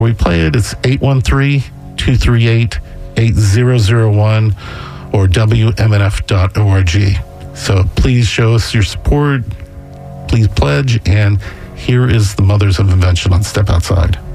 We play it. It's 813-238-8001 or WMNF.org. So please show us your support. Please pledge. And here is the Mothers of Invention on Step Outside.